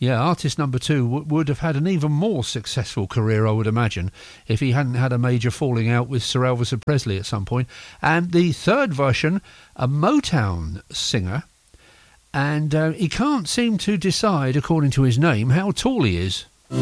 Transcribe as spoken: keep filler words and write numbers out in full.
Yeah, artist number two w- would have had an even more successful career, I would imagine, if he hadn't had a major falling out with Sir Elvis Presley at some point. And the third version, a Motown singer, and uh, he can't seem to decide, according to his name, how tall he is.